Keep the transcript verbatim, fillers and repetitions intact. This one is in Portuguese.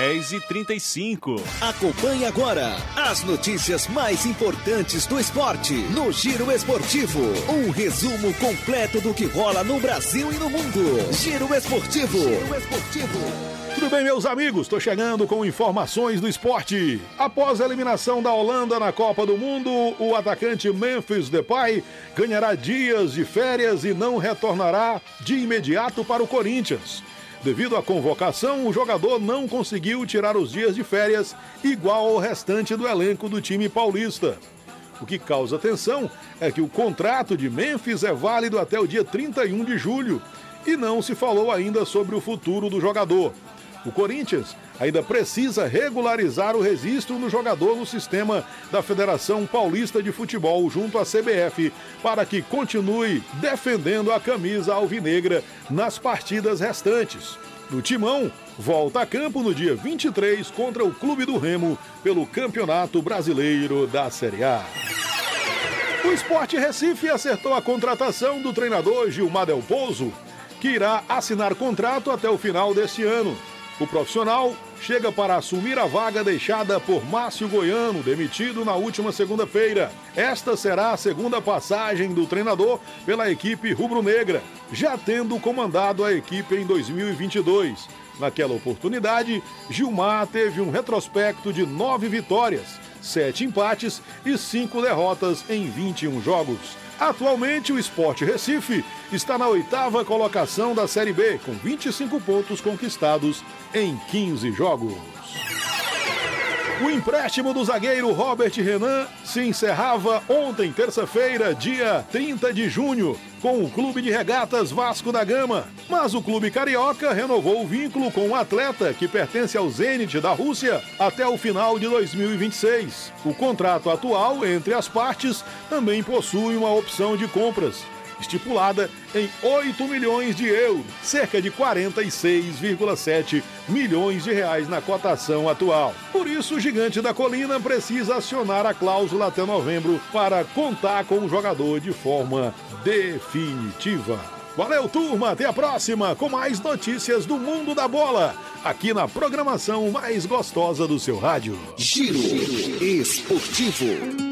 dez e trinta e cinco. Acompanhe agora as notícias mais importantes do esporte no Giro Esportivo. Um resumo completo do que rola no Brasil e no mundo. Giro Esportivo. Giro Esportivo. Tudo bem, meus amigos? Estou chegando com informações do esporte. Após a eliminação da Holanda na Copa do Mundo, o atacante Memphis Depay ganhará dias de férias e não retornará de imediato para o Corinthians. Devido à convocação, o jogador não conseguiu tirar os dias de férias igual ao restante do elenco do time paulista. O que causa atenção é que o contrato de Memphis é válido até o dia trinta e um de julho e não se falou ainda sobre o futuro do jogador. O Corinthians ainda precisa regularizar o registro do jogador no sistema da Federação Paulista de Futebol junto à C B F para que continue defendendo a camisa alvinegra nas partidas restantes. O Timão volta a campo no dia vinte e três contra o Clube do Remo pelo Campeonato Brasileiro da Série A. O Sport Recife acertou a contratação do treinador Gilmar Del Pozo, que irá assinar contrato até o final deste ano. O profissional chega para assumir a vaga deixada por Márcio Goiano, demitido na última segunda-feira. Esta será a segunda passagem do treinador pela equipe rubro-negra, já tendo comandado a equipe em dois mil e vinte e dois. Naquela oportunidade, Gilmar teve um retrospecto de nove vitórias, sete empates e cinco derrotas em vinte e um jogos. Atualmente, o Sport Recife está na oitava colocação da Série B, com vinte e cinco pontos conquistados em quinze jogos. O empréstimo do zagueiro Robert Renan se encerrava ontem, terça-feira, dia trinta de junho, com o Clube de Regatas Vasco da Gama. Mas o clube carioca renovou o vínculo com o atleta, que pertence ao Zenit da Rússia, até o final de dois mil e vinte e seis. O contrato atual entre as partes também possui uma opção de compras, estipulada em oito milhões de euros, cerca de quarenta e seis vírgula sete milhões de reais na cotação atual. Por isso, o Gigante da Colina precisa acionar a cláusula até novembro para contar com o jogador de forma definitiva. Valeu, turma! Até a próxima com mais notícias do mundo da bola, aqui na programação mais gostosa do seu rádio. Giro Esportivo.